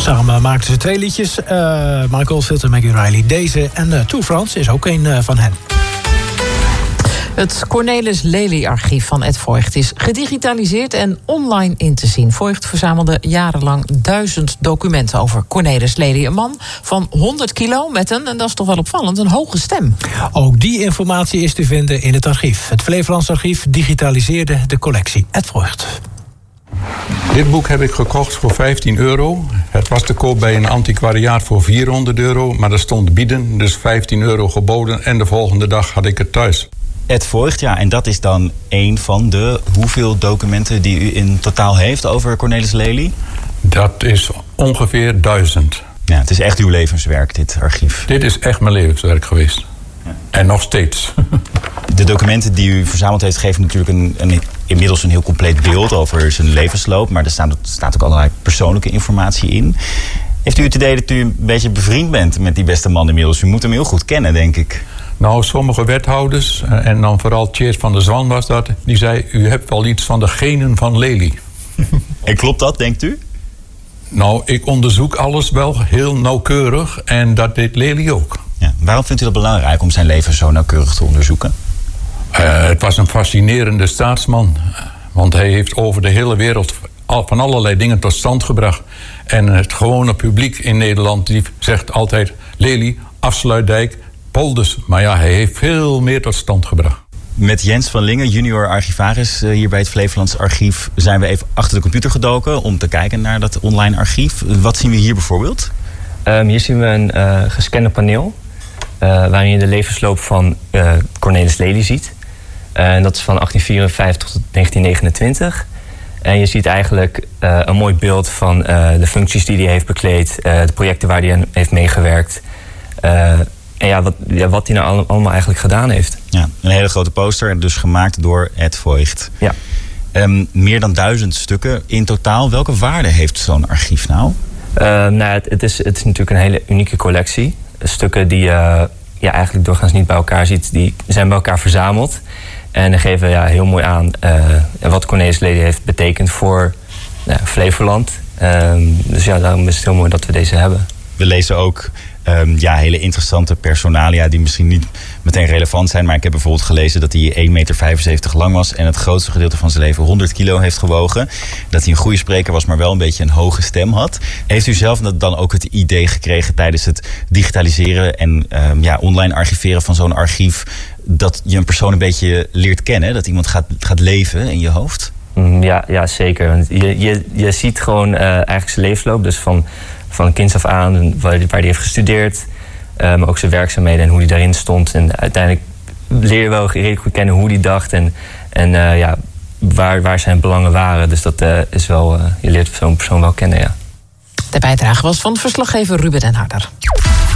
Samen maakten ze 2 liedjes. Michael Oldfield en Maggie Riley. Deze en Tour France is ook een van hen. Het Cornelis Lely-archief van Ed Voigt is gedigitaliseerd en online in te zien. Voigt verzamelde jarenlang 1000 documenten over Cornelis Lely. Een man van 100 kilo met en dat is toch wel opvallend, een hoge stem. Ook die informatie is te vinden in het archief. Het Flevolands Archief digitaliseerde de collectie. Ed Voigt. Dit boek heb ik gekocht voor €15. Het was te koop bij een antiquariaat voor €400, maar er stond bieden, dus €15 geboden en de volgende dag had ik het thuis. Ed Voigt, ja, en dat is dan een van de hoeveel documenten die u in totaal heeft over Cornelis Lely? Dat is ongeveer 1000. Ja, het is echt uw levenswerk, dit archief. Dit is echt mijn levenswerk geweest. Ja. En nog steeds. De documenten die u verzameld heeft geven natuurlijk inmiddels een heel compleet beeld over zijn levensloop. Maar er staat ook allerlei persoonlijke informatie in. Heeft u het idee dat u een beetje bevriend bent met die beste man inmiddels? U moet hem heel goed kennen, denk ik. Nou, sommige wethouders, en dan vooral Tjeerd van der Zwan was dat, die zei, u hebt wel iets van de genen van Lely. En klopt dat, denkt u? Nou, ik onderzoek alles wel heel nauwkeurig en dat deed Lely ook. Ja, waarom vindt u dat belangrijk om zijn leven zo nauwkeurig te onderzoeken? Het was een fascinerende staatsman. Want hij heeft over de hele wereld van allerlei dingen tot stand gebracht. En het gewone publiek in Nederland die zegt altijd, Lely, Afsluitdijk, polders. Maar ja, hij heeft veel meer tot stand gebracht. Met Jens van Lingen, junior archivaris hier bij het Flevolands Archief, zijn we even achter de computer gedoken om te kijken naar dat online archief. Wat zien we hier bijvoorbeeld? Hier zien we een gescande paneel waarin je de levensloop van Cornelis Lely ziet. En dat is van 1854 tot 1929. En je ziet eigenlijk een mooi beeld van de functies die hij heeft bekleed, de projecten waar hij aan heeft meegewerkt. En ja, wat hij nou allemaal eigenlijk gedaan heeft. Ja, een hele grote poster, dus gemaakt door Ed Voigt. Ja. Meer dan 1000 stukken in totaal. Welke waarde heeft zo'n archief nou? Het is natuurlijk een hele unieke collectie. Stukken die je eigenlijk doorgaans niet bij elkaar ziet, die zijn bij elkaar verzameld. En geven heel mooi aan wat Cornelis Lely heeft betekend voor Flevoland. Dus ja, daarom is het heel mooi dat we deze hebben. We lezen ook hele interessante personalia die misschien niet meteen relevant zijn. Maar ik heb bijvoorbeeld gelezen dat hij 1,75 meter lang was en het grootste gedeelte van zijn leven 100 kilo heeft gewogen. Dat hij een goede spreker was, maar wel een beetje een hoge stem had. Heeft u zelf dan ook het idee gekregen tijdens het digitaliseren en online archiveren van zo'n archief, dat je een persoon een beetje leert kennen? Dat iemand gaat leven in je hoofd? Ja, zeker. Want je ziet gewoon eigenlijk zijn levensloop. Dus van kinds af aan, waar hij heeft gestudeerd. Maar ook zijn werkzaamheden en hoe hij daarin stond. En uiteindelijk leer je wel redelijk goed kennen hoe hij dacht. En waar zijn belangen waren. Dus dat is wel, je leert zo'n persoon wel kennen, ja. De bijdrage was van verslaggever Ruben den Harder.